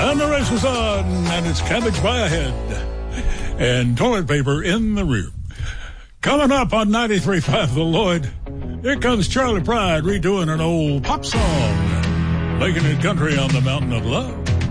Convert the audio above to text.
And the race is on, and it's cabbage by a head and toilet paper in the rear. Coming up on 93.5 The Lloyd, here comes Charlie Pride redoing an old pop song, making it country on the Mountain of Love.